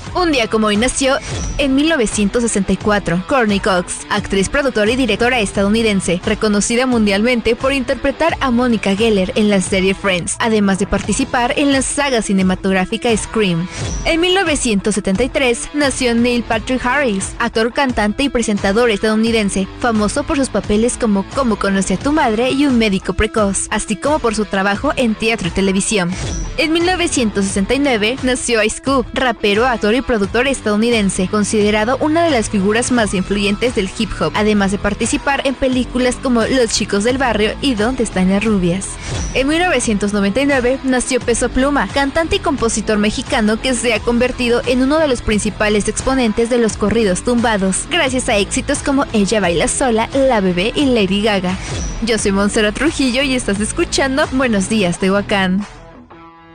Un día como hoy nació, en 1964, Courteney Cox, actriz, productora y directora estadounidense, reconocida mundialmente por interpretar a Monica Geller en la serie Friends, además de participar en la saga cinematográfica Scream. En 1973, nació Neil Patrick Harris, actor, cantante y presentador estadounidense, famoso por sus papeles como Cómo conocí a tu madre y Un médico precoz, así como por su trabajo en teatro y televisión. En 1969, nació Ice Cube, rapero, actor y productor estadounidense, considerado una de las figuras más influyentes del hip hop, además de participar en películas como Los chicos del barrio y ¿Dónde están las rubias? En 1999 nació Peso Pluma, cantante y compositor mexicano que se ha convertido en uno de los principales exponentes de los corridos tumbados, gracias a éxitos como Ella baila sola, La bebé y Lady Gaga. Yo soy Montserrat Trujillo y estás escuchando Buenos Días Tehuacán.